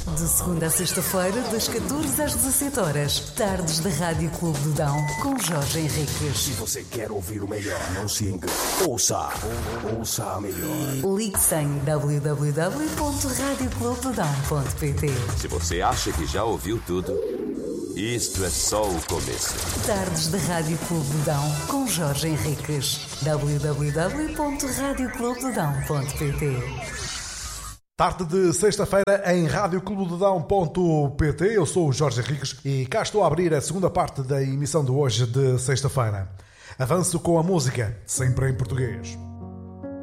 De segunda a sexta-feira, das 14 às 17 horas, tardes da Rádio Clube do Dão, com Jorge Henriques. Se você quer ouvir o melhor, não se engane. Ouça a melhor. Ligue-se em www.radioclubedodão.pt. Se você acha que já ouviu tudo, isto é só o começo. Tardes da Rádio Clube do Dão, com Jorge Henriques. www.radioclubedodão.pt. Tarde de sexta-feira em radioclubedodão.pt. Eu sou o Jorge Henriques e cá estou a abrir a segunda parte da emissão de hoje de sexta-feira. Avanço com a música, sempre em português.